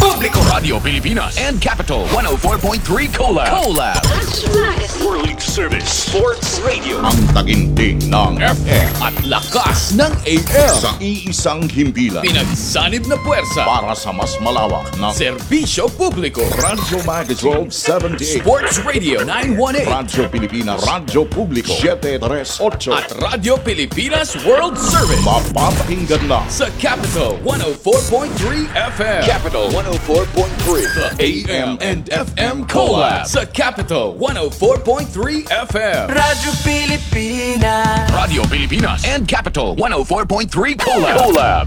Publico, Radio Pilipina and Capital 104.3 Collab. World Service Sports Radio. Ang taginting ng FM at lakas ng AM. sa iisang himpilan Pinagsanib na puwersa. para sa mas malawak na Serbisyo Publiko. Radyo Magazine 1278, Sports Radio 918. Radyo Pilipinas, Radyo Publiko 738, At Radio Pilipinas World Service. mapapakinggan na Sa Capital 104.3 FM. Capital 104.3. The AM and FM Collab. Sa Capital 104.3 FM. Radyo Pilipinas. Radio Pilipinas and Capital 104.3 Collab.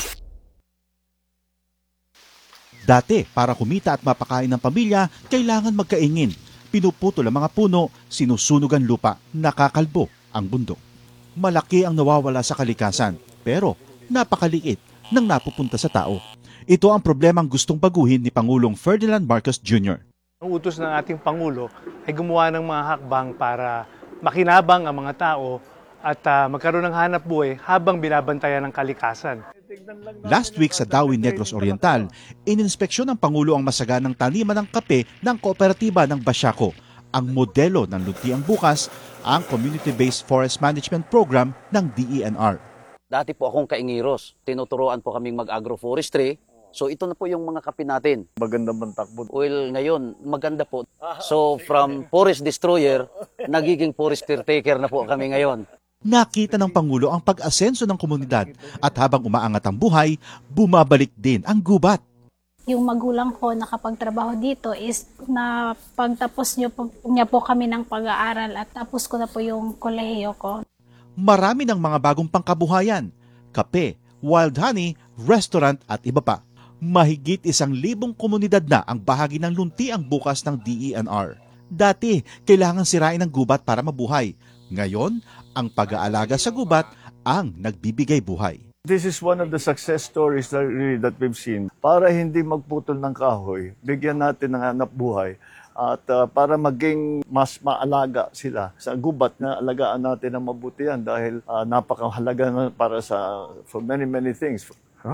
Dati, para kumita at mapakain ng pamilya, kailangan magkaingin. Pinuputol ang mga puno, sinusunog ang lupa, nakakalbo ang bundok. Malaki ang nawawala sa kalikasan, pero napakaliit nang napupunta sa tao. Ito ang problemang gustong baguhin ni Pangulong Ferdinand Marcos Jr. Ang utos ng ating Pangulo ay gumawa ng mga hakbang para makinabang ang mga tao at magkaroon ng hanap buhay habang binabantayan ng kalikasan. Last week sa Dawin Negros Oriental, ininspeksyon ng Pangulo ang masaganang taniman ng kape ng kooperatiba ng Basiaco. Ang modelo ng Luntiang Bukas, ang Community-Based Forest Management Program ng DENR. Dati po akong kaingiros. Tinuturoan po kaming mag-agroforestry. So ito na po yung mga kape natin. Maganda man takbo. Well, ngayon, maganda po. So from forest destroyer, nagiging forest caretaker na po kami ngayon. Nakita ng Pangulo ang pag-asenso ng komunidad at habang umaangat ang buhay, bumabalik din ang gubat. Yung magulang ko nakapagtrabaho dito is na pagtapos niya po kami ng pag-aaral at tapos ko na po yung kolehiyo ko. Marami ng mga bagong pangkabuhayan, kape, wild honey, restaurant at iba pa. Mahigit 1,000 komunidad na ang bahagi ng Luntiang Bukas ng DENR. Dati, kailangan sirain ang gubat para mabuhay. Ngayon, ang pag-aalaga sa gubat ang nagbibigay buhay. This is one of the success stories that we've seen. Para hindi magputol ng kahoy, bigyan natin ng hanap buhay at para maging mas maalaga sila sa gubat na alagaan natin ng mabuti yan dahil napakahalaga na para for many things.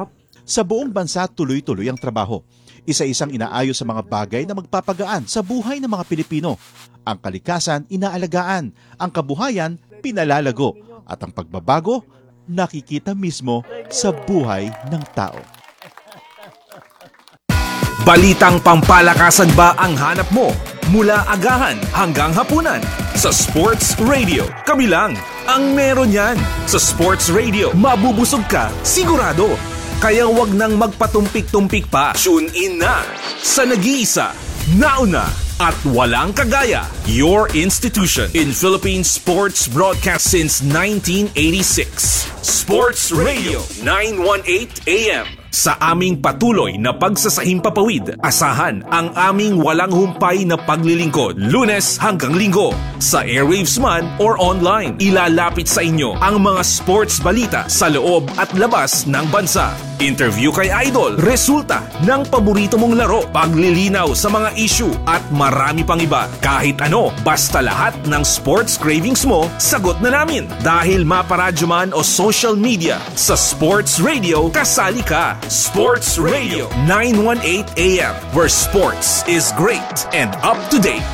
Sa buong bansa, tuloy-tuloy ang trabaho. Isa-isang inaayos sa mga bagay na magpapagaan sa buhay ng mga Pilipino. Ang kalikasan, inaalagaan. Ang kabuhayan, pinalalago. At ang pagbabago, nakikita mismo sa buhay ng tao. Balitang pampalakasan ba ang hanap mo? Mula agahan hanggang hapunan. Sa Sports Radio, kami lang ang meron yan. Sa Sports Radio, mabubusog ka, sigurado. Kaya wag nang magpatumpik-tumpik pa. Tune in na sa nag-iisa, nauna at walang kagaya. Your institution in Philippine sports broadcast since 1986. Sports Radio 918 AM. Sa aming patuloy na pagsasahimpapawid, asahan ang aming walang humpay na paglilingkod, Lunes hanggang Linggo. Sa airwaves man or online, ilalapit sa inyo ang mga sports balita sa loob at labas ng bansa. Interview kay Idol, resulta ng paborito mong laro, paglilinaw sa mga issue at marami pang iba. Kahit ano, basta lahat ng sports cravings mo, sagot na namin. Dahil maparadyo man o social media, sa Sports Radio, kasali ka. Sports Radio 918 AM, where sports is great and up to date.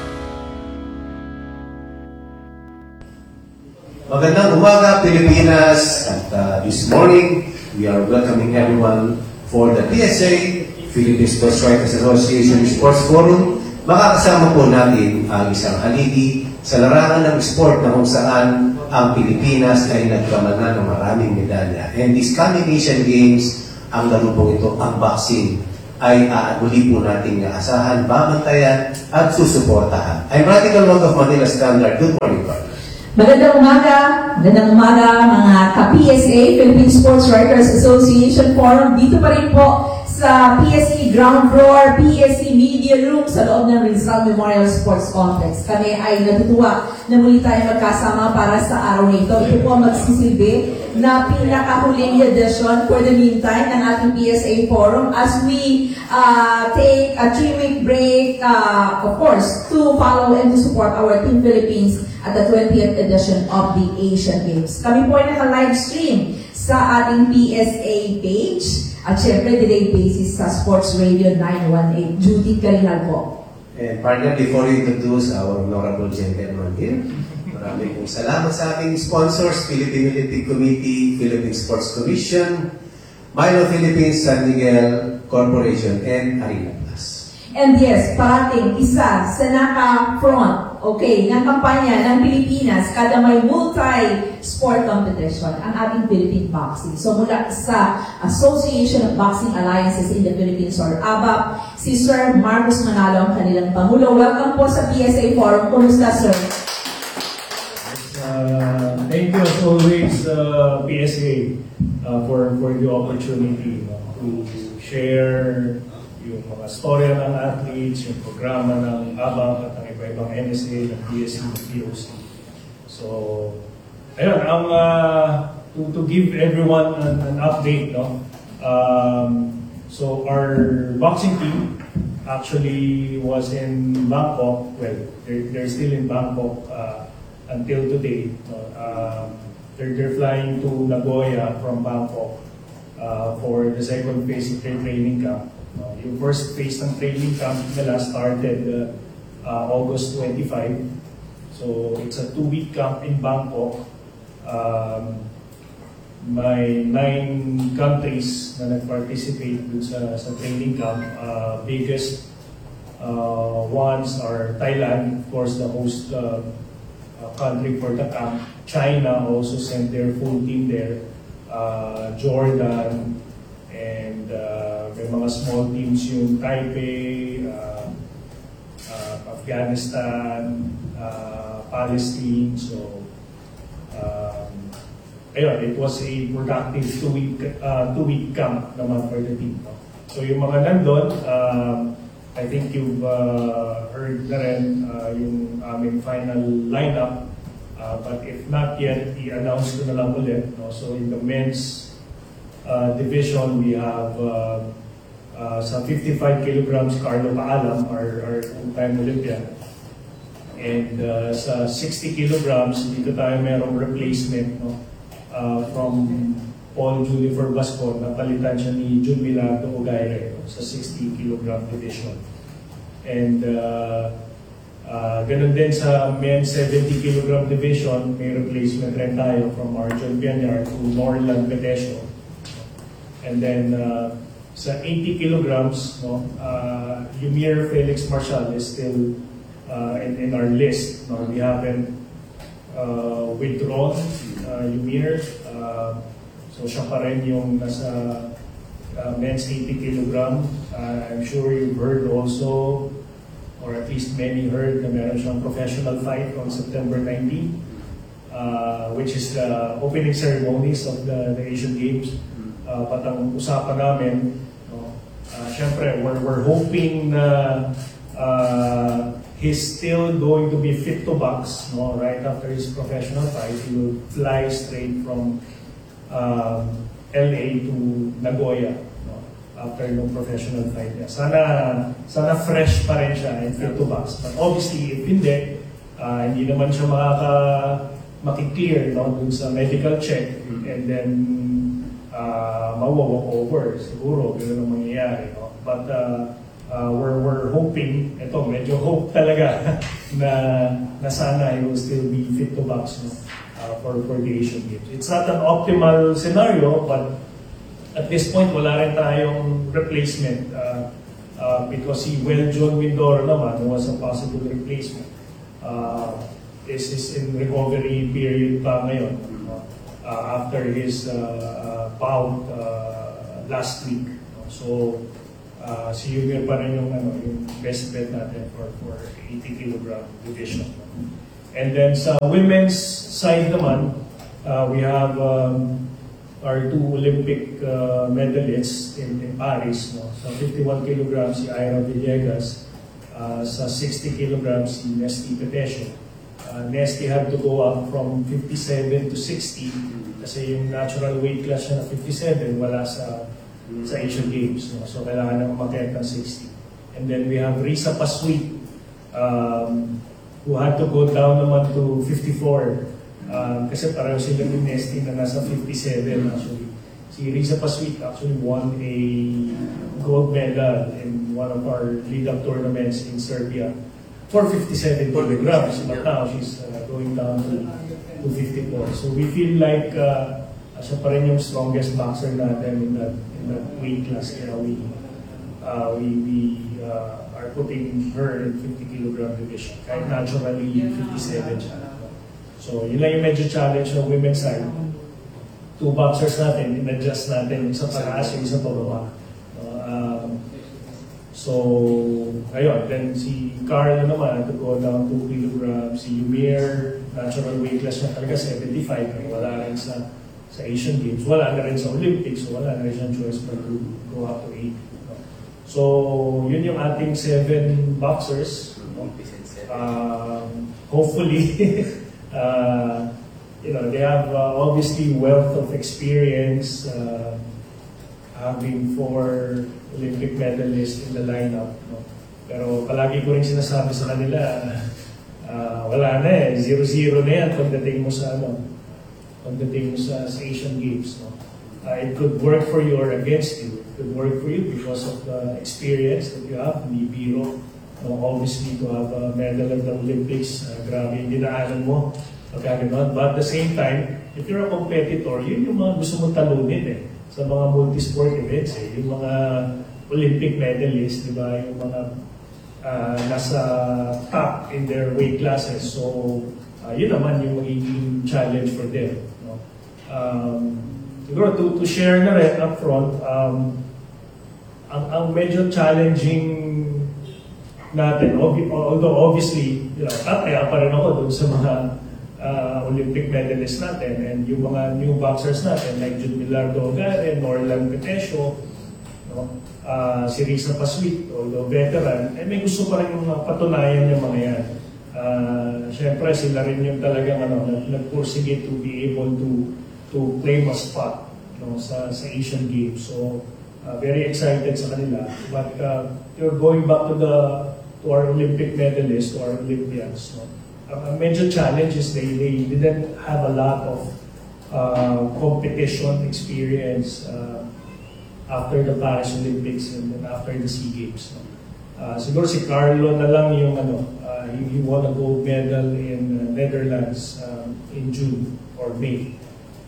Magandang umaga, Pilipinas. At this morning, we are welcoming everyone for the PSA, Philippine Sports Writers Association Sports Forum. Makakasama po natin ang isang haligi sa larangan ng sport na kung saan ang Pilipinas ay nagkamana ng maraming medalya. And this coming Asian Games, ang laro po ito, ang boxing, ay muli po nating asahan, babantayan at susuportahan. I'm Radical Log of Manila Standard. Good morning, partner. Magandang umaga mga ka-PSA, Philippine Sports Writers Association Forum. Dito pa rin po sa PSA Ground Floor, PSA Media Room sa loob ng Rizal Memorial Sports Complex. Kami ay natutuwa na muli tayo magkasama para sa araw na ito. Ito po ang magsisilbi na pinakahuling edition for the meantime ng ating PSA Forum as we take a 3-week break, of course, to follow and to support our Team Philippines at the 20th edition of the Asian Games. Kami po ay naka-live stream sa ating PSA page At syempre, delayed basis sa Sports Radio 918. Judy Carinal po. And partner, before we introduce our honorable gentleman here, maraming pong salamat sa ating sponsors, Philippine Olympic Committee, Philippine Sports Commission, Milo Philippines, San Miguel Corporation, and Arena Plus. And yes, parating isa sa naka-front, okay, ng kampanya ng Pilipinas kada may multi-sport competition, ang ating Philippine Boxing. So mula sa Association of Boxing Alliances in the Philippines or ABAP, si Sir Marcos Manalo ang kanilang Pangulo. Welcome po sa PSA Forum. Kumusta, Sir? Thank you as always, PSA, for the opportunity to share yung mga storya ng athletes, yung programa ng ABAP at ng iba-ibang NSA, ng PSC, ng POC. So, ayun, to give everyone an update, no? So our boxing team actually was in Bangkok. Well, they're still in Bangkok until today. They're flying to Nagoya from Bangkok for the second phase of their training camp. Yung first phase ng training camp nila started August 25. So it's a 2-week camp in Bangkok. May 9 countries na nag-participate dun sa training camp. Biggest ones are Thailand, of course, the host country for the camp. China also sent their full team there. Jordan, and may mga small teams yung Taipei, Afghanistan, Palestine. So, ayun, it was a productive two-week camp naman for the team. No? So yung mga nandun, I think you've heard na rin yung aming final lineup. But if not yet, i-announce ko na lang ulit. No? So in the men's division, we have sa 55 kilograms, Carlo Paalam, our two-time Olympian. And sa 60 kilograms, dito tayo merong replacement, no? From Paul Julifer Bascon, napalitan siya ni Jun Milado Ogaire, no? Sa 60 kilogram division. And ganun din sa men's 70 kilogram division, may replacement rin tayo from Arjun Bianyar to Norland Petesio. And then sa 80 kilograms, no, Yumir Felix Marshall is still in our list. No? We haven't withdrawn Yumir. So siya pa rin yung nasa men's 80 kilogram. I'm sure you've heard also, or at least many heard, na meron siyang professional fight on September 19, which is the opening ceremonies of the Asian Games. But ang usapan namin, no, syempre, we're hoping na he's still going to be fit to box, no, right after his professional fight. He will fly straight from LA to Nagoya, no, after yung professional fight niya. Sana fresh pa rin siya and fit to box. But obviously, if hindi naman siya makiklear, no, dun sa medical check, and then mawawalk over, siguro, gano'n ang mangyayari. No? But we're hoping, medyo hope talaga, na sana he will still be fit to box, no? For the Asian Games. It's not an optimal scenario, but at this point, wala rin tayong replacement because si John Mindoro naman, who was a possible replacement, is in recovery period pa ngayon, after his bout last week. So, si Yumir pa rin yung best bet natin for 80 kilogram division. And then sa women's side naman, we have our 2 Olympic medalists in Paris. No? Sa 51 kilograms si Ira Villegas, sa 60 kilograms si Nesty Petesio. Nesty had to go up from 57 to 60 kasi yung natural weight class niya na 57 wala sa Asian Games. No? So kailangan na umakyat ng 60. And then we have Risa Pasweet, who had to go down naman to 54 kasi pareho sila ni Nesty na nasa 57 actually. Si Risa Paswit actually won a gold medal in one of our lead-up tournaments in Serbia for 57 kilograms. But now she's going down to 54. So we feel like siya pa rin yung strongest boxer natin in that weight class. Kaya we are putting her in 50 kilogram division. Kahit naturally 57 siya. So yun lang yung medyo challenge ng women's side. 2 boxers natin, in-adjust natin sa pataas yung isa pababa. So, ayun, then si Carl naman to go down 2 kilograms, si Ymir, natural weight class niya talaga 75, wala rin sa Asian Games, wala na rin sa Olympics, so wala na rin siyang choice but to go up to 8. So, yun yung ating 7 boxers. Hopefully, they have obviously wealth of experience, having 4 Olympic medalists in the lineup. Pero palagi ko rin sinasabi sa kanila, wala na 0-0 na yan pagdating mo sa Asian Games. It could work for you or against you. It could work for you because of the experience that you have. Hindi biro. Obviously, to have a medal at the Olympics, grabe yung dinaanan mo. But at the same time, if you're a competitor, yun yung mga gusto mong talunin sa mga multi-sport events. Yung mga Olympic medalists, di ba? Yung mga nasa top in their weight classes. So, yun naman yung magiging challenge for them. Siguro, to share na rin up front, ang medyo challenging natin, although obviously, tataya pa rin ako dun sa mga Olympic medalists natin and yung mga new boxers natin like Jude Milardo Ogaren, Norlan Petesio, si Risa Paswit, although veteran, may gusto pa rin yung patunayan yung mga yan. Siyempre sila rin yung talagang nagpursige to be able to claim a spot sa Asian Games. So very excited sa kanila. But you're going back to our Olympic medalists, to our Olympians. Major challenge is they didn't have a lot of competition experience after the Paris Olympics and then after the SEA Games. Siguro si Carlo na lang yung he won a gold medal in Netherlands in June or May.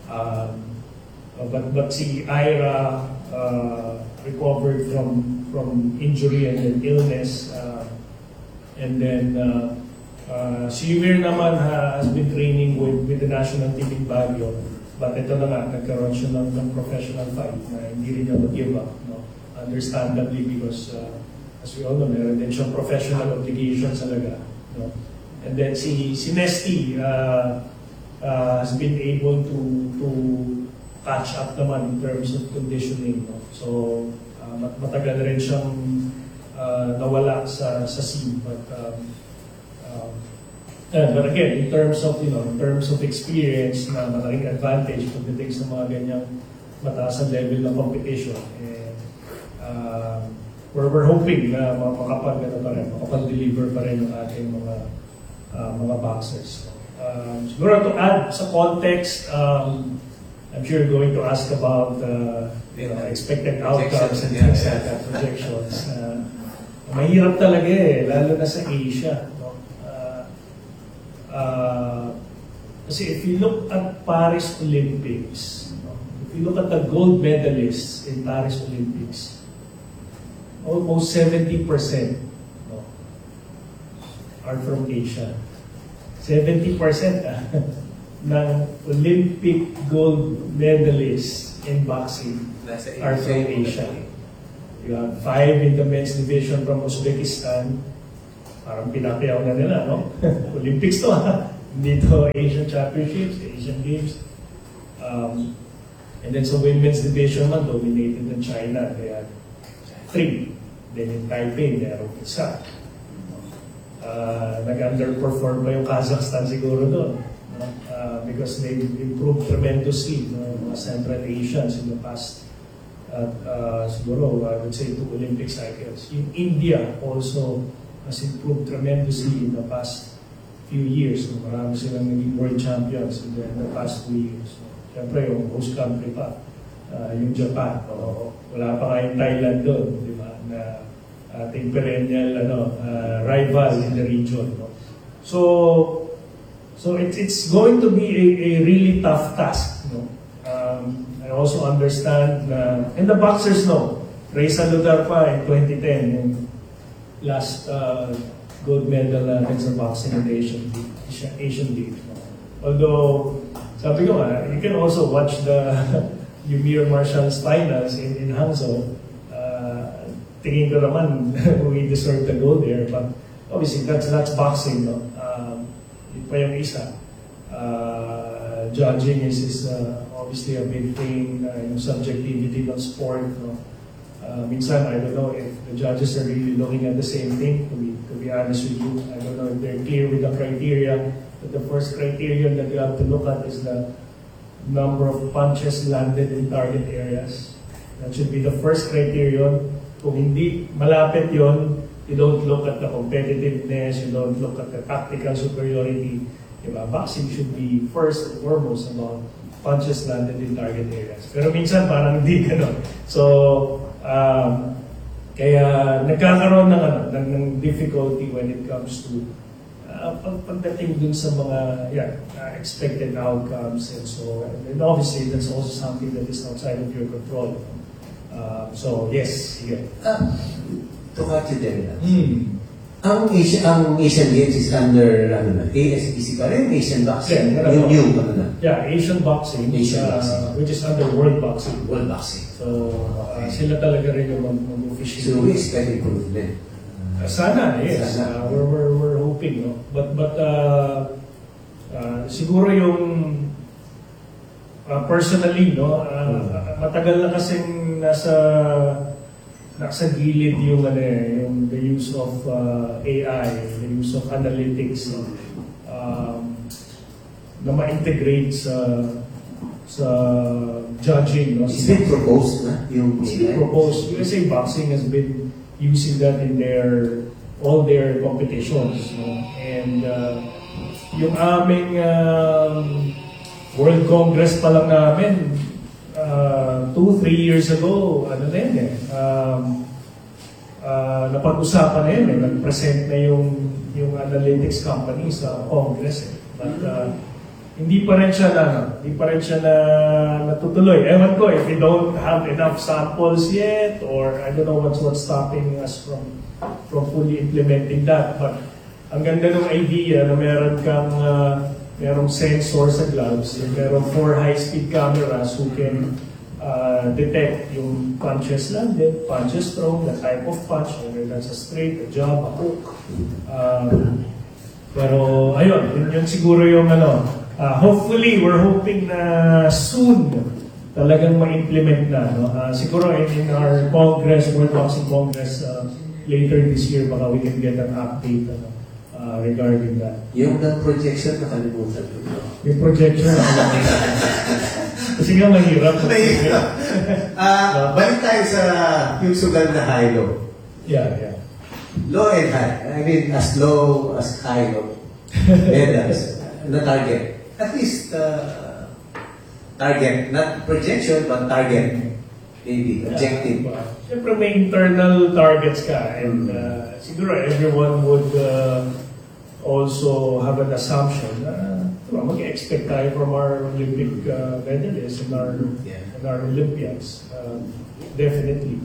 But si Ira recovered from injury and then illness, and then si Ymir naman has been training with the national team in Baguio, but ito na nga, nagkaroon siya ng professional fight na hindi rin niya mag-give up, understandably because as we all know, meron din siyang professional obligations talaga. And then si Nesty has been able to catch up naman in terms of conditioning. So matagal rin siyang nawala sa scene, but again, in terms of experience, na malaking advantage pagdating sa mga ganyang mataas na level ng competition, we're hoping na makapag-deliver pa rin yung ating mga boxers. Siguro to add sa context, I'm sure you're going to ask about expected outcomes and things like that, projections. Mahirap talaga lalo na sa Asia. Kasi if you look at Paris Olympics, if you look at the gold medalists in Paris Olympics, almost 70% are from Asia. 70% ng Olympic gold medalists in boxing are from Asia. You have 5 in the men's division from Uzbekistan. Parang pinapayaw na nila, no? Olympics to, ha? Hindi to Asian Championships, Asian Games. And then sa women's division man, dominated in China. They had 3. Then in Taipei, meron isa. Nag-underperform pa yung Kazakhstan siguro doon. Because they improved tremendously, mga Central Asians in the past. Siguro, I would say 2 Olympic cycles. In India also has improved tremendously in the past few years. Marami silang naging world champions in the past 2 years. Siyempre, yung host country pa. yung Japan. Wala pa nga yung Thailand doon, di ba? Na ating perennial rival in the region. No? So it's going to be a really tough task. No? I also understand and the boxers know. Ray Saludar pa in 2010, yung last gold medal natin sa boxing in the Asian League. No? Although, sabi ko nga, you can also watch the Ymir Marshall's finals in Hangzhou. Tingin ko naman we deserve the gold there, but obviously that's boxing. No? Yun pa yung isa. Judging is obviously a big thing, yung subjectivity ng sport. No? Minsan, I don't know if the judges are really looking at the same thing, to be honest with you. I don't know if they're clear with the criteria, but the first criterion that you have to look at is the number of punches landed in target areas. That should be the first criterion. Kung hindi malapit yon, you don't look at the competitiveness, you don't look at the tactical superiority. Diba? Boxing should be first and foremost about punches landed in target areas. Pero minsan parang hindi gano'n. So, kaya nagkakaroon ng difficulty when it comes to pagdating dun sa mga expected outcomes and so on. And obviously, that's also something that is outside of your control. So, yes, sige. To cut you there, ang Asian Games is under ASBC pa rin, Asian Boxing, Asian Boxing, which is under World Boxing. World Boxing. So, sila talaga rin yung mag-official. So, we expect improvement. Sana, yes. Sana. We're hoping, no? But siguro yung personally, no, matagal na kasing nasa gilid yung the use of AI, the use of analytics, na ma-integrate sa judging. No? It's been proposed na yung AI? Proposed. USA Boxing has been using that in all their competitions. No? And yung aming World Congress pa lang namin, 2-3 years ago, napag-usapan na yun, nag-present na yung analytics company sa Congress. But hindi pa rin siya natutuloy. Ewan ko, if we don't have enough samples yet, or I don't know what's stopping us from fully implementing that. But ang ganda ng idea na merong sensor sa gloves, merong 4 high-speed cameras who can detect yung punches landed, punches thrown, the type of punch, whether that's a straight, a jab, a hook. Pero ayun, yun siguro yung hopefully, we're hoping na soon talagang ma-implement na. No? Siguro in our Congress, World Boxing Congress, later this year, baka we can get an update regarding that. Yung projection, nakalimutan ko. Yung projection, nakalimutan. Kasi nga mahirap. Balik tayo sa yung sugal na high-low. Yeah. Low and high. I mean, as low as high-low. Medals na target. At least, target. Not projection, but target. Maybe, objective. Siyempre may internal targets ka. And siguro everyone would also have an assumption mag-expect tayo from our Olympic medalists and our Olympians. Definitely.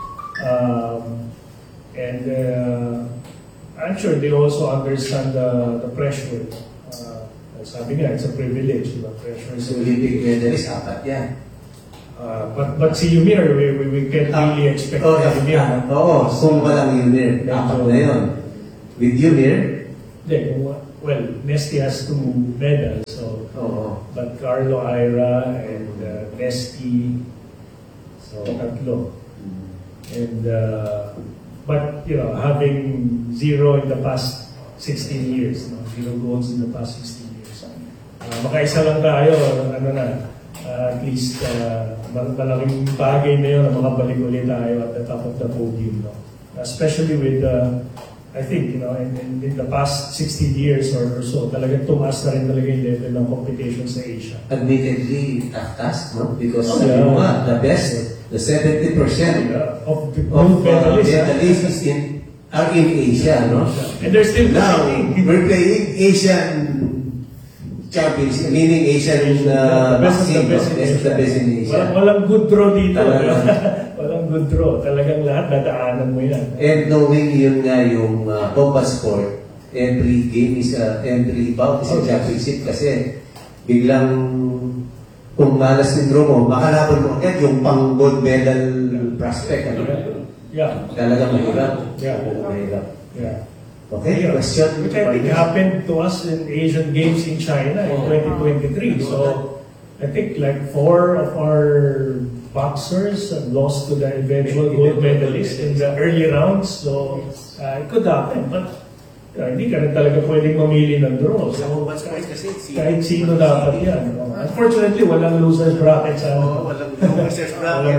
And I'm sure they also understand the pressure. Sabi nga, it's a privilege. The pressure is Olympic medalist, apat yan. But si Ymir, we can't really expect Ymir. Oo, kung walang Ymir, apat na yun. With Ymir, well, Nesty has 2 medals, so but Carlo Ira and Nesty, so tatlo. And but having 0 in the past 16 years, 0 goals in the past 16 years. Makaisa lang tayo, at least malaking bagay na yun na makabalik ulit tayo at the top of the podium. No? Especially with I think, in the past 16 years or so, talagang tumaas na rin talaga yung level ng competition sa Asia. Admittedly, tough task, no? Because the best, the 70% of the gold medalists are in Asia, no? And they're still now we're playing Asian champions, meaning Asian best of the best in Asia. Walang good draw dito. Walang good draw. Talagang lahat dadaanan mo yan. And knowing yun nga yung combat sport, every game is every bout is a championship kasi biglang kung malas yung draw mo, makalaban mo agad yung pang gold medal prospect. Yeah. Talagang mahirap. Yeah. Mahirap. Yeah. Okay, question. Which I think happened to us in Asian Games in China in 2023. So I think like 4 of our boxers lost to the eventual gold medalist in the early rounds. So it could happen. But hindi ka rin talaga pwedeng mamili ng draw. So kahit sino dapat yan. Unfortunately, walang loser's bracket sa walang loser's bracket.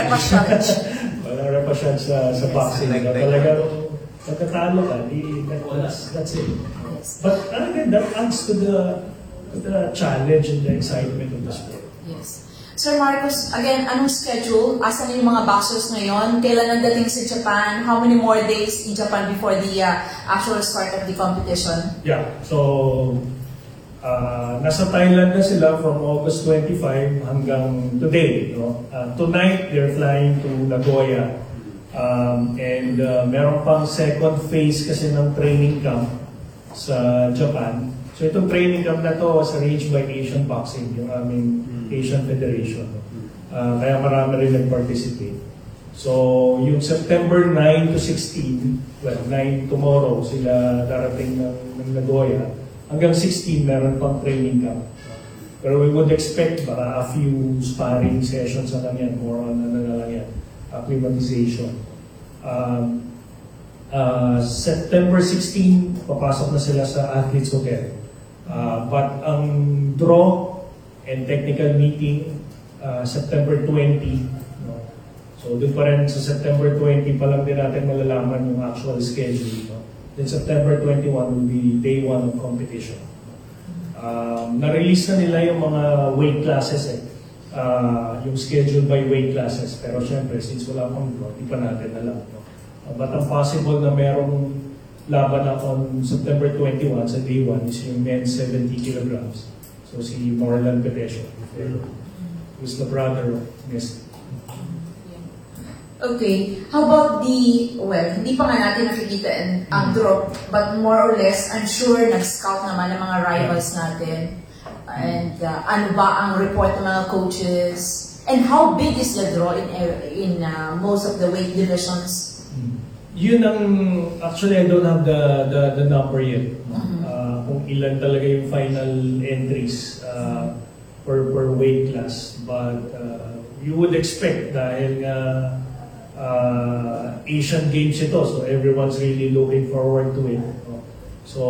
Walang repasyan sa boxing. Talagang pagkatalo ka, that's it. But again, that adds to the challenge and the excitement of the sport. Yes. Sir Marcos, again, anong schedule? Asan yung mga boxers ngayon? Kailan ang dating sa Japan? How many more days in Japan before the actual start of the competition? Yeah, so nasa Thailand na sila from August 25 hanggang today. No? Tonight, they're flying to Nagoya. And meron pang second phase kasi ng training camp sa Japan. So itong training camp na to was arranged by Asian Boxing, yung aming Asian Federation. Kaya marami rin nag-participate. So yung September 9 to 16, well 9 tomorrow sila darating ng Nagoya. Hanggang 16 meron pang training camp. Pero we would expect baka a few sparring sessions na lang yan, more on na lang yan, acclimatization. September 16, papasok na sila sa Athletes Hotel. But ang draw and technical meeting, September 20. No? So doon pa rin sa September 20 pa lang din natin malalaman yung actual schedule. No? Then September 21 will be day 1 of competition. Na-release na nila yung mga weight classes yung schedule by weight classes. Pero syempre, since wala pang draw, di pa natin alam. No? But ang possible na merong laban na on September 21 sa day 1 is yung men's 70 kilograms. So si Marlon Petesio, who's the brother of Nestle. Okay, how about hindi pa nga natin nakikita ang draw, but more or less, I'm sure nag-scout naman ng mga rivals natin. And ano ba ang report ng mga coaches? And how big is the draw in most of the weight divisions? Yun ang, actually I don't have the number yet. Kung ilan talaga yung final entries per weight class. But you would expect dahil Asian Games ito, so everyone's really looking forward to it. So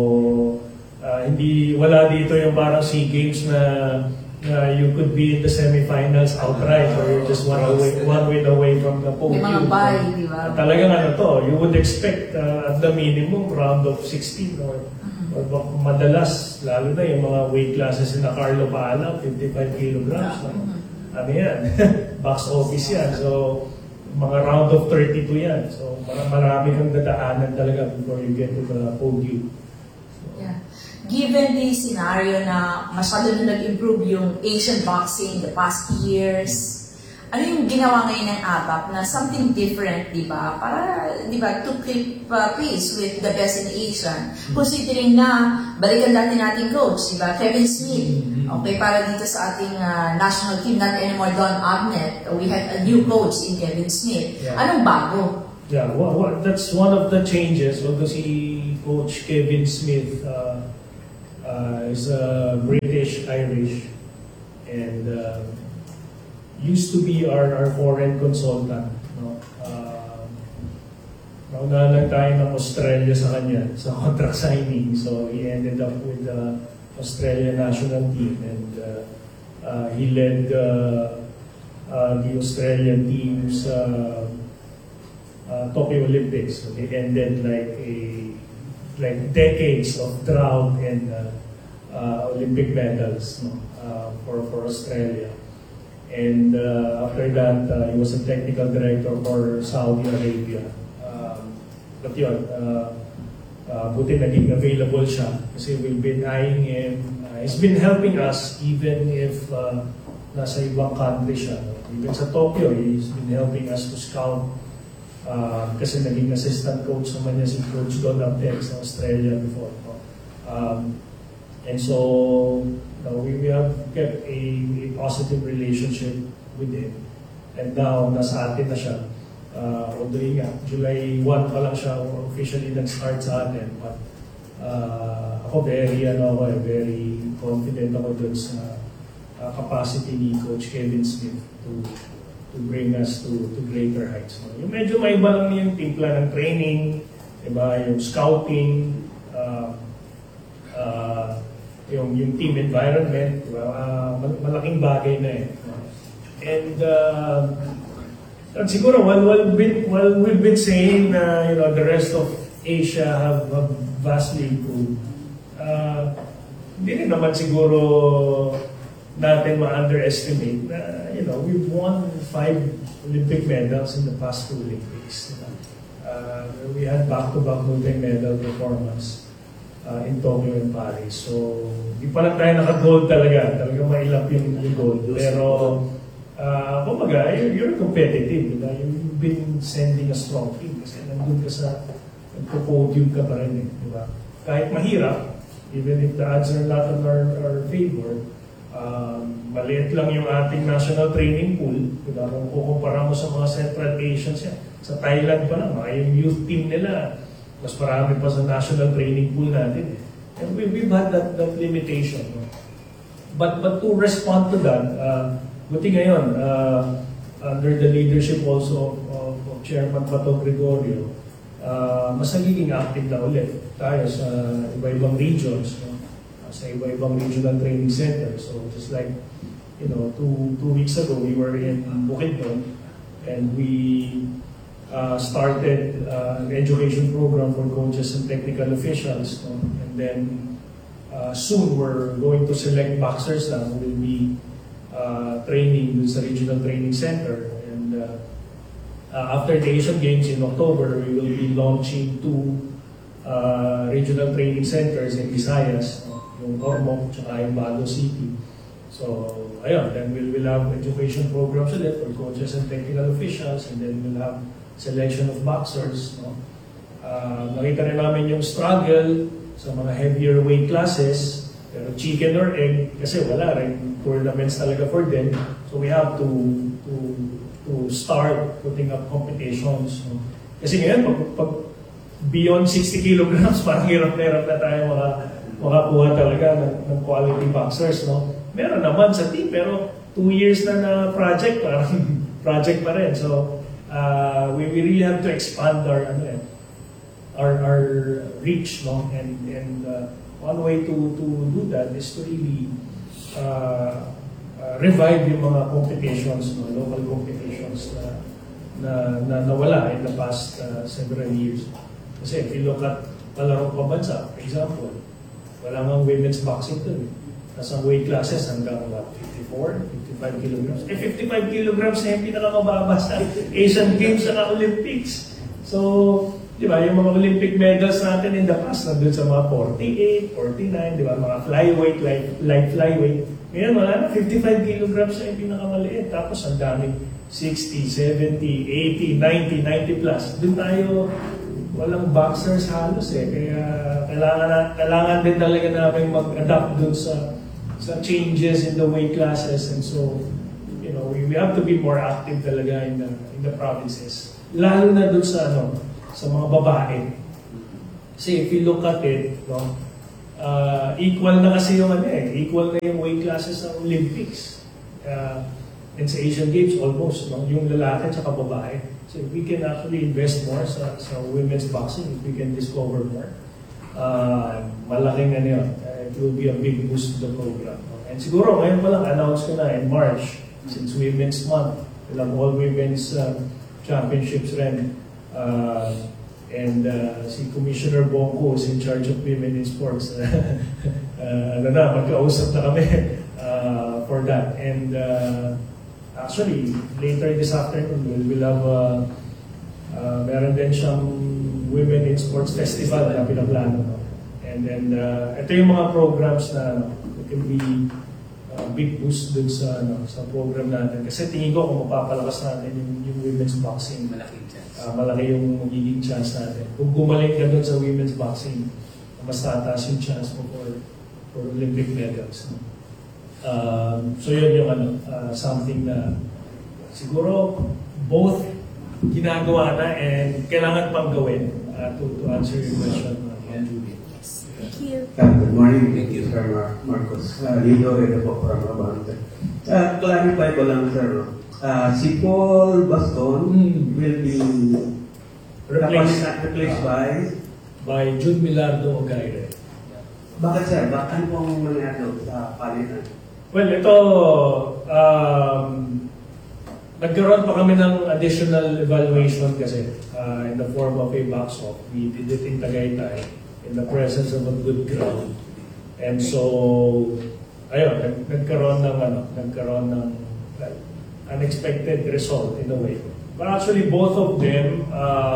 wala dito yung parang SEA Games na you could be in the semifinals outright or you're just one win away from the podium. May mga bye, di ba? Talagang you would expect at the minimum round of 16 or madalas, lalo na yung mga weight classes na Carlo Paala, 55 kilograms. Ano yan? Box office yan. So, mga round of 32 yan. So, marami kang dadaanan talaga before you get to the podium. Given the scenario na masyado na nag-improve yung Asian boxing the past years, ano yung ginawa ngayon ng ABAP na something different, di ba? Para, di ba, to keep pace with the best in Asia. Considering na, balikan natin nating coach, di ba? Kevin Smith. Okay, para dito sa ating national team, not anymore Don Agnet. We had a new coach in Kevin Smith. Yeah. Anong bago? Yeah, that's one of the changes. Although si Coach Kevin Smith is British-Irish and used to be our foreign consultant. No? Nauna lang tayo ng Australia sa kanya sa contract signing. So he ended up with the Australian national team and he led the Australian team's Tokyo Olympics. So they ended like decades of drought and Olympic medals, no, for Australia. And after that, he was a technical director for Saudi Arabia. But yun, buti naging available siya kasi we've been eyeing him. He's been helping us even if nasa ibang country siya. No? Even sa Tokyo, he's been helping us to scout kasi naging assistant coach naman niya si Coach Don Aptex sa Australia before. No? And so, we have kept a positive relationship with him. And now, nasa atin na siya. Although nga, July 1 pa lang siya officially nag-start sa atin. But ako very confident ako dun sa capacity ni Coach Kevin Smith to bring us to greater heights. Yung medyo may iba lang yung timpla ng training, diba? Yung scouting, yung team environment, diba? Malaking bagay na eh. And siguro while we've been saying na the rest of Asia have vastly improved, hindi rin naman siguro natin ma-underestimate na we've won 5 Olympic medals in the past 2 Olympics. We had back-to-back multi-medal performance in Tokyo and Paris. So, di pa lang tayo naka-gold talaga mailap yung gold. Pero, kumbaga, you're competitive. Diba? You've been sending a strong team kasi nandun ka sa nagpo-podium ka pa rin. Diba? Kahit mahirap, even if the odds are not in our favor, maliit lang yung ating national training pool. Diba? Kung kukumpara mo sa mga Central Asians yan, sa Thailand pa lang, yung youth team nila, mas marami pa sa national training pool natin. And we've had that limitation. No? But to respond to that, buti ngayon, under the leadership also of Chairman Pato Gregorio, mas nagiging active na ulit tayo sa iba-ibang regions, no? Sa iba-ibang regional training centers. So just like, two weeks ago, we were in Bukidnon and we started an education program for coaches and technical officials. No? And then soon we're going to select boxers na who will be training dun sa regional training center. And after the Asian Games in October, we will be launching 2 regional training centers in Visayas, no? Yung Ormoc at yung Baguio City. So, ayun, then we'll have education programs ulit for coaches and technical officials, and then we'll have selection of boxers. No? Nakita rin namin yung struggle sa mga heavier weight classes, pero chicken or egg, kasi wala rin tournaments talaga for them. So we have to start putting up competitions. No? Kasi ngayon, pag beyond 60 kilograms, parang hirap na tayo makakuha talaga ng quality boxers. No? Meron naman sa team, pero 2 years na project, parang project pa rin. So, we really have to expand our reach, no? And one way to do that is to really revive yung mga competitions, no? Local competitions na nawala in the past several years. Kasi if you look at palarong pabansa, for example, wala nga women's boxing doon. Nasa weight classes hanggang 54, 55 kilograms. 55 kilograms na yung pinakamababa sa Asian Games at Olympics. So, di ba, yung mga Olympic medals natin in the past, nandun sa mga 48, 49, di ba, mga flyweight, light flyweight. Ngayon, wala na, 55 kilograms na yung pinakamaliit. Tapos, ang daming 60, 70, 80, 90, 90 plus. Doon tayo, walang boxers halos eh. Kaya, kailangan din talaga namin mag-adapt doon sa changes in the weight classes, and so we have to be more active talaga in the provinces, lalo na doon sa mga babae. Kasi if you look at it, equal na kasi yung equal na yung weight classes sa Olympics and sa Asian Games almost, yung lalaki at saka babae. So if we can actually invest more sa women's boxing, if we can discover more, malaking it will be a big boost to the program. And siguro ngayon pa lang, announce ko na in March, since Women's Month, we'll have all women's championships rin And si Commissioner Bongo is in charge of women in sports. Magkausap na kami for that. And actually, later this afternoon, we'll have meron din siyang Women in Sports Festival na pinaplano. No? And then, ito yung mga programs na it can be big boost dun sa program natin. Kasi tingin ko kung mapapalakas natin yung women's boxing, malaki yung magiging chance natin. Kung gumaling ka dun sa women's boxing, mas tataas yung chance mo for Olympic medals. No? So yun yung something na siguro both ginagawa na and kailangan pang gawin to answer your question. Thank you. Good morning. Thank you, Sir Marcos. Lido, ito po from Abante. Clarify ko lang, sir. Si Paul Baston will be replaced by Jude Milardo Ogaire. Bakit, sir? Ano pong mangyari sa palitan? Well, ito, nagkaroon pa kami ng additional evaluation kasi in the form of a box-off. We did it in Tagaytay in the presence of a good crowd. And so, ayun, nagkaroon ng unexpected result in a way. But actually, both of them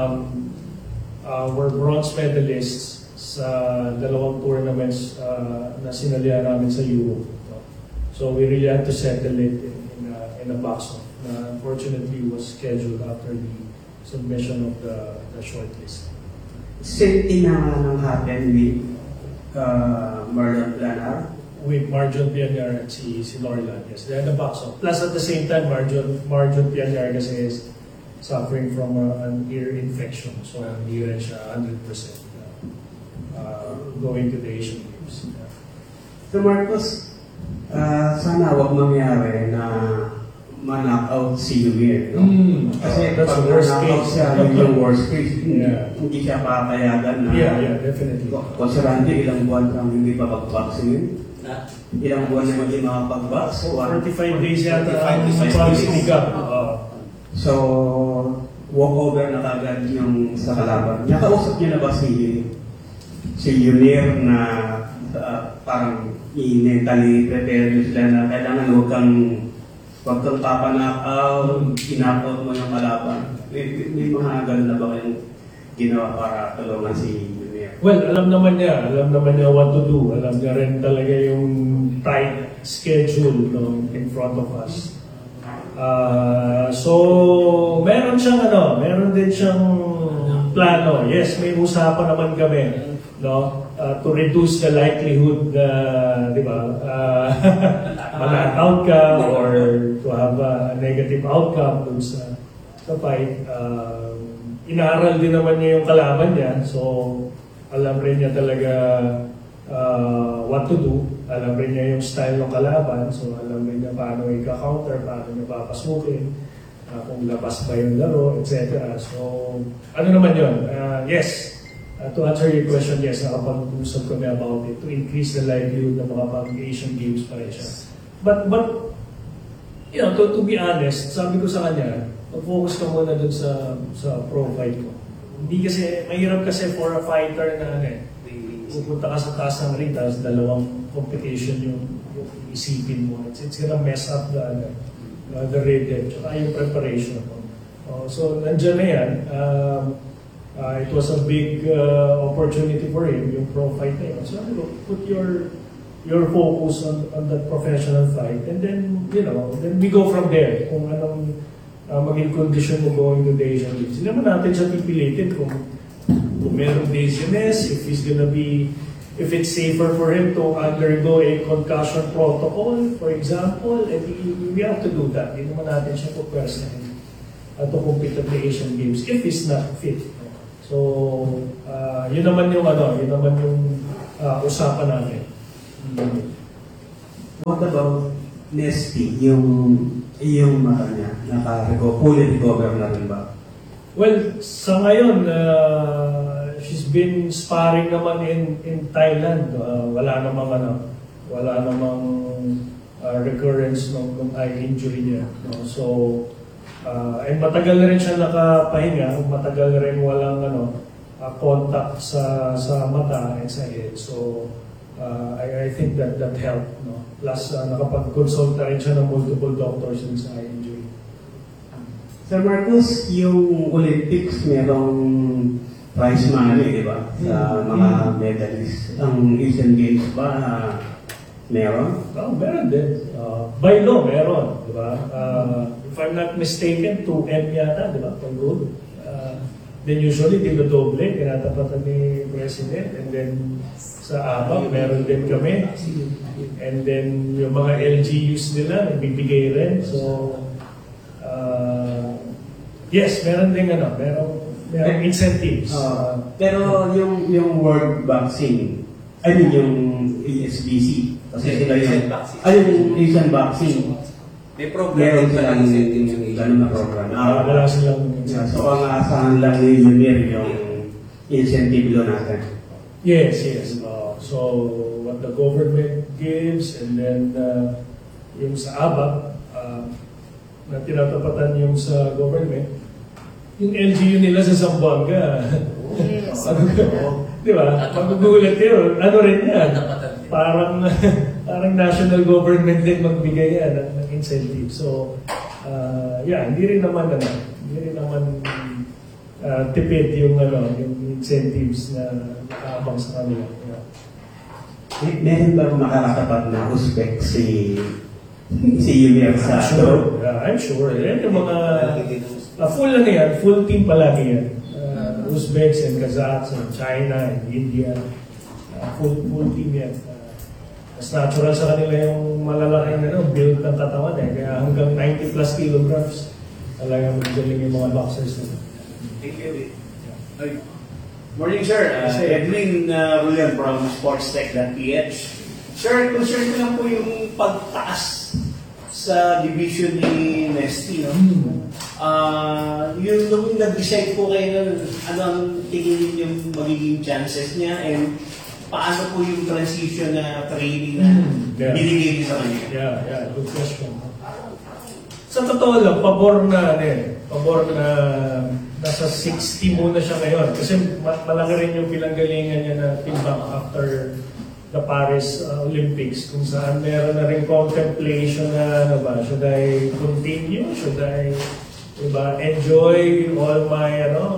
were bronze medalists sa dalawang tournaments na sinalihan namin sa Europe. So we really had to settle it in a box-off. Unfortunately, was scheduled after the submission of the shortlist. Same thing na happen with Marlon Planar? With Marjon Pianyar at si Lorlan, yes. They had a box-off. Plus at the same time, Marjon Pianyar kasi is suffering from an ear infection. So hindi rin siya 100% going to the Asian Games. Yeah. So Marcos, sana wag mangyari na ma-knockout si Lumiere, no? Kasi pag na-knockout siya, yung worst case, yeah. Hindi siya papayagan na... Yeah, definitely. Konserante, ilang buwan kang hindi pa pag-vaccine? Ilang buwan na hindi makapag-vax? 45 days yata ang vaccine ka. So, walkover na kagad yung sa kalaban. Nakausap niyo na ba si Lumiere na parang i-mentally prepare nyo sila na kailangan huwag kang papanakaw, kinakaw mo yung kalaban. May mga ganun na ba kayong ginawa para tulungan si Lumiere? Well, alam naman niya what to do. Alam niya rin talaga yung tight schedule in front of us. So, meron din siyang plano. Yes, may usapan naman kami, no? To reduce the likelihood na, di ba, ma-knockout ka or to have a negative outcome dun sa fight. Inaaral din naman niya yung kalaban niya, so alam rin niya talaga what to do. Alam rin niya yung style ng kalaban, so alam rin niya paano i-counter, paano niya papasukin, kung labas ba yung laro, etc. So, ano naman yun? Yes. To answer your question, yes, nakapag-usap kami about it to increase the likelihood na makapag-Asian Games pa rin siya. But you know, to be honest, sabi ko sa kanya, mag-focus ka muna dun sa pro fight ko. Hindi kasi, mahirap kasi for a fighter na pupunta ka sa taas ng ring, tapos dalawang competition yung isipin mo. It's gonna mess up the rhythm, tsaka yung preparation. So, nandiyan na yan. It was a big opportunity for him, yung pro fight na yun. So, put your focus on that professional fight, and then, then we go from there. Kung anong maging condition mo going to the Asian Games. Hindi naman natin siya pipilitin kung merong dizziness, if it's safer for him to undergo a concussion protocol, for example, and we have to do that. Hindi naman natin siya pupwersahin to compete at the Asian Games if he's not fit. So, yun naman yung usapan namin. What about Nesty, yung mata niya, fully recover na rin ba? Well, sa ngayon, she's been sparring naman in Thailand. Wala namang recurrence ng eye injury niya. No? So, And matagal na rin siya nakapahinga, matagal rin walang contact sa mata and sa head. So I think that helped. No? Plus nakapag-consult na rin siya ng multiple doctors din sa eye injury. Sir Marcos, yung Olympics merong prize money, di ba? Sa mga medalists. Ang Asian Games ba meron? Meron din. By law, meron. Di ba? If I'm not mistaken, 2M yata, di ba? Pag gold. Then usually, dinodoble, tinatapatan ni President. And then sa ABAC, meron din kami. And then yung mga LGUs nila, nagbibigay rin. So, yes, meron din merong incentives. Pero yung World Boxing, yung ASBC, kasi sila yung Asian Boxing, may program silang ganun na program. Wala silang so ang asahan lang ni Junior yung incentive lo natin. Yes. So what the government gives, and then yung sa ABAC na tinatapatan yung sa government, yung LGU nila sa Zamboanga. Di ba? Pag-gugulat yun, ano rin yan? Parang national government din magbigay yan ng incentive. So, hindi rin naman tipid yung incentives na nakaabang sa kanila. Meron ba makakatapat na Uzbek si Junior sa sure. I'm sure. Yan yung mga full yan, full team palagi yan. Uzbeks and Kazakhs and China and India. Full team yan. Mas natural sa kanila yung malalaking build ng katawan kaya hanggang 90 plus kilograms talagang magaling yung mga boxers nila. Thank you. Morning, sir. Edwin Rulian from SportsTech.ph. Sir, concern ko lang po yung pagtaas sa division ni Nesty, no? Yung nung nag-decide po kayo nun, ano ang tingin yung magiging chances niya, and paano po yung transition na training na binigay niyo sa kanya? Yeah, good question. Sa totoo lang, pabor na nasa 60 muna siya ngayon. Kasi malaki rin yung pinanggalingan niya na timbang after the Paris Olympics, kung saan meron na rin contemplation na should I continue? Should I enjoy all my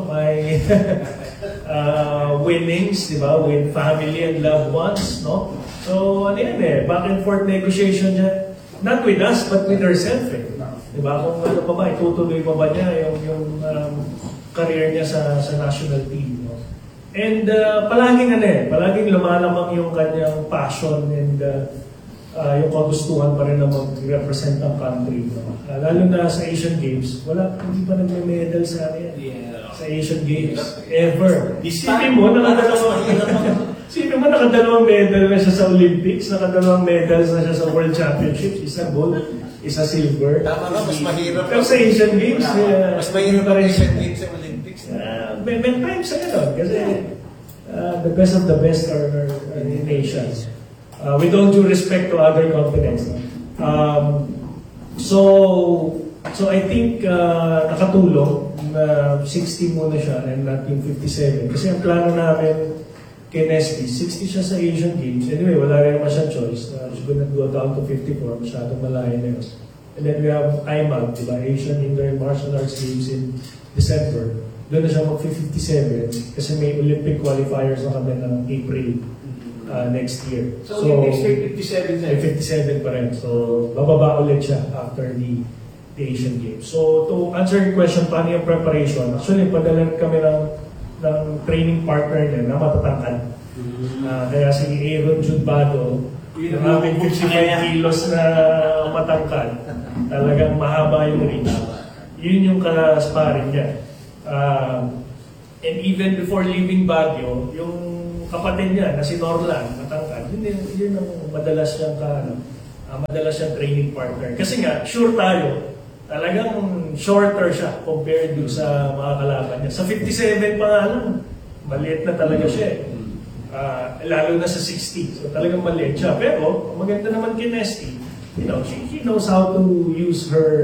winnings, with family and loved ones, no? So back and forth negotiation niya, not with us but with herself, Kung pa ba, itutuloy pa ba niya yung career niya sa national team, no? And palaging lumalamang yung kanyang passion and yung kagustuhan pa rin na mag-represent ang country, no? Lalo na sa Asian Games, hindi pa nagme-medal sa Asian Games ever. Isipin mo, nakadalawang medal na siya sa Olympics, nakadalawang medals na siya sa World Championships, isa gold, isa silver. Tama ka, mas mahirap. Pero sa Asian Games, mas mahirap ang Asian Games sa Olympics. May times sa kasi the best of the best are in Asia. With all due respect to other continents. So I think nakatulong na 60 muna siya and not yung 57. Kasi ang plano namin kay Nesty, 60 siya sa Asian Games. Anyway, wala rin naman siyang choice. She's gonna go down to 54, masyadong malayo na yun. And then we have IMAG, Asian Indoor Martial Arts Games in December. Doon na siya mag-57 kasi may Olympic qualifiers na kami ng April next year. So next year, 57 na? 57 pa rin. So, bababa ulit siya after the Asian Games. So, to answer your question, paano yung preparation? Actually, padalan kami ng training partner niya na matatangkad. Kaya si Aaron Judbado, yung aming 55 kilos na matangkad, talagang mahaba yung reach. Yun yung ka-sparring niya. And even before leaving Baguio, yung kapatid niya na si Norlan, matangkad, yun ang madalas siyang training partner. Kasi nga, sure tayo, talagang shorter siya compared sa mga kalaban niya. Sa 57 pa nga lang, maliit na talaga siya. Lalo na sa 60. So talagang maliit siya. Pero maganda naman kay Nesty. She knows how to use her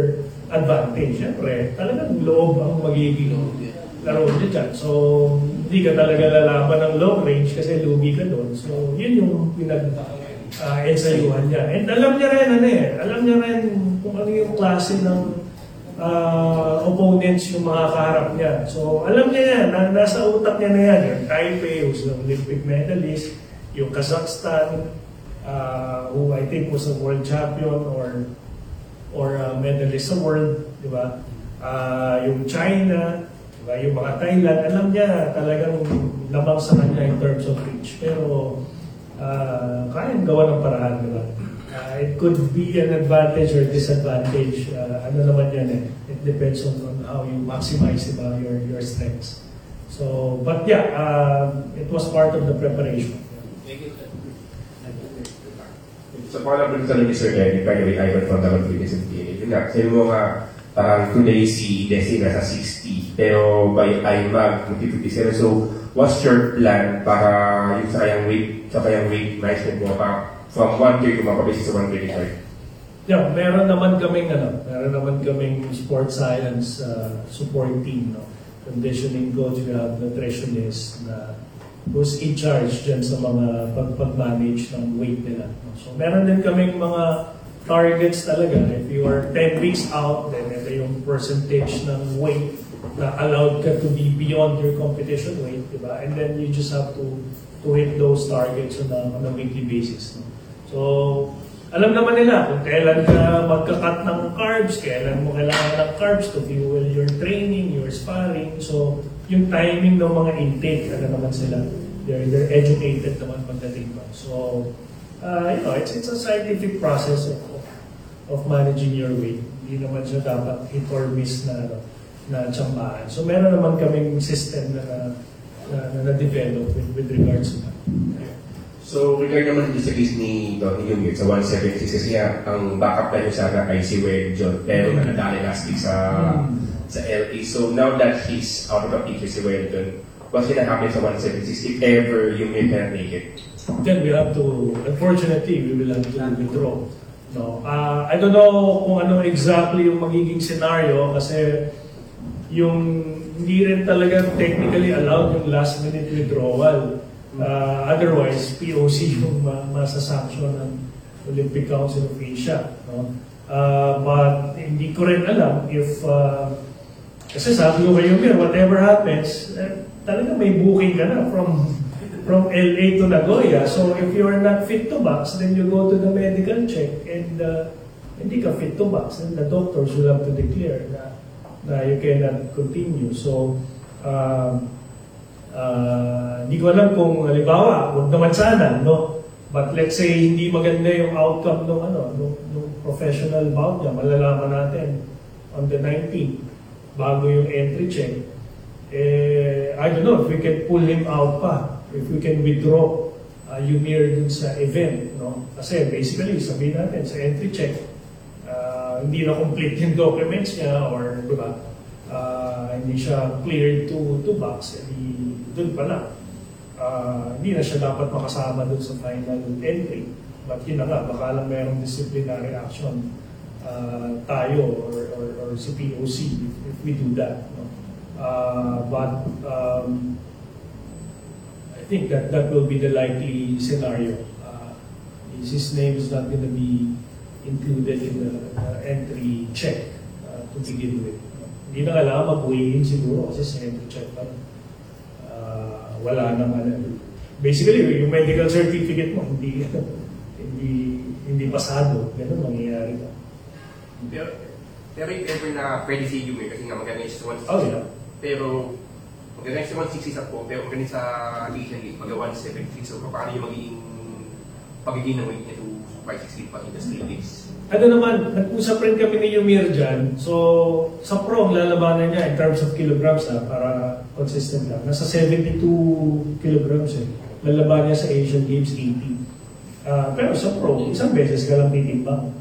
advantage. Siyempre, talagang loob ang magiging laro niya dyan. So, hindi ka talaga lalaban ng long range kasi lugi ka doon. So, yun yung ensayuhan niya. And alam niya rin kung ano yung klase ng opponents yung mga kaharap niya. So, alam niya yan, nasa utak niya na yan. Yung Taipei, who's an Olympic medalist, yung Kazakhstan, who I think was a world champion or medalist sa world, di ba? Yung China, diba? Yung mga Thailand, alam niya talagang lamang sa kanya in terms of reach. Pero kayang gawa ng paraan, diba? It could be an advantage or disadvantage. Ano naman yan eh. It depends on how you maximize your strengths. So, but yeah, it was part of the preparation. So, parang sa ni Sir Eddie, primary icon from the Philippines and PA. Yun nga, sabi mo nga, parang today si Desi nasa 60, pero by IMAG, 57. So, what's your plan para yung sa kayang weight management mo pa from 1K kumakabasis sa 125? Yeah, meron naman kaming sports science support team, no? Conditioning coach, we have nutritionist na who's in charge dyan sa mga pag-manage ng weight nila. So, meron din kaming mga targets talaga. If you are 10 weeks out, then ito yung percentage ng weight na allowed ka to be beyond your competition weight, diba? And then you just have to hit those targets on a weekly basis. No? So, alam naman nila kung kailan ka magka-cut ng carbs, kailan mo kailangan ng carbs to fuel your training, your sparring. So, yung timing ng mga intake, ano naman sila, they're educated naman pagdating ba. So, it's a scientific process of managing your weight. Hindi naman siya dapat hit or miss na tsambahan. So, meron naman kaming system na develop with regards to that. So, regard naman dito sa case ni Donnie Yumir sa 176 kasi ang backup plan niya sana ay si Wade John pero nadali last week sa LA. So, now that he's out of the picture si Wade John, what's gonna happen sa 176 if ever Yumir cannot make it? Then we have to, unfortunately, we will have to withdraw. No? I don't know kung ano exactly yung magiging scenario kasi yung hindi rin talaga technically allowed yung last minute withdrawal. Otherwise, POC yung masasanction ng Olympic Council of Asia. No? But hindi ko rin alam if, kasi sabi ko kayo, whatever happens, talaga may booking ka na from LA to Nagoya. So if you are not fit to box, then you go to the medical check and hindi ka fit to box. Then the doctors will have to declare na you cannot continue. So, hindi ko alam kung halimbawa, huwag naman sana, no? But let's say hindi maganda yung outcome ng professional bout niya, malalaman natin on the 19th bago yung entry check. I don't know if we can pull him out pa, if we can withdraw Yumir dun sa event, no? Kasi basically, sabihin natin sa entry check, hindi na complete yung documents niya or, di ba, hindi siya cleared to box, doon pa lang. Hindi na siya dapat makasama doon sa final entry. But yun na nga, baka lang mayroong disciplinary action tayo or si POC if we do that. No? But I think that will be the likely scenario. His name is not going to be included in the entry check to begin with. Hindi na kailangan mag-weigh in siguro kasi sa entry check pa. Wala naman. Basically, yung medical certificate mo, hindi pasado. Ganun mangyayari ka. Pero if ever na pwede si Yumir kasi nga maganda sa 160. Oh, yeah. Pero maganda sa 160 sa po, pero maganda sa Asian League, mag-170. So, paano yung pagiging ng weight niya to 560 pa in the 3 days? Ano naman, nag-usap rin kami ni Yumir dyan. So, sa pro, ang lalabanan niya in terms of kilograms para consistent lang. Nasa 72 kilograms Lalaban niya sa Asian Games 80. Pero sa pro, isang beses ka lang titimbang.